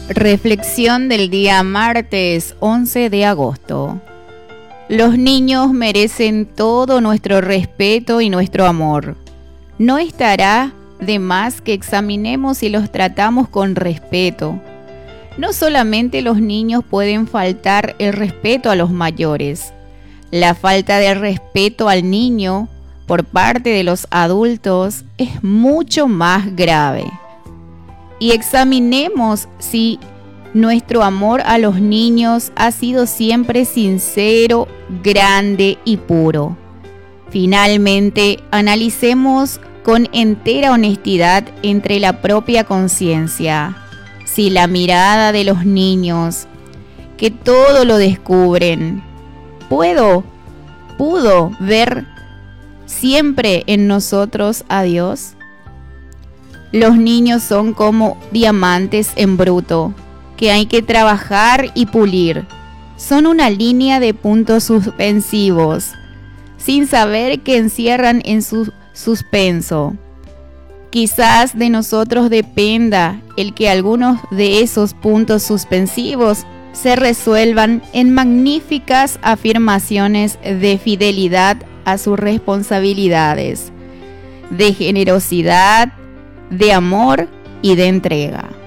Reflexión del día martes 11 de agosto. Los niños merecen todo nuestro respeto y nuestro amor. No estará de más que examinemos si los tratamos con respeto. No solamente los niños pueden faltar el respeto a los mayores. La falta de respeto al niño por parte de los adultos es mucho más grave. Y examinemos si nuestro amor a los niños ha sido siempre sincero, grande y puro. Finalmente, analicemos con entera honestidad entre la propia conciencia si la mirada de los niños, que todo lo descubren, pudo ver siempre en nosotros a Dios. Los niños son como diamantes en bruto, que hay que trabajar y pulir. Son una línea de puntos suspensivos, sin saber que encierran en su suspenso. Quizás de nosotros dependa el que algunos de esos puntos suspensivos se resuelvan en magníficas afirmaciones de fidelidad a sus responsabilidades, de generosidad, de amor y de entrega.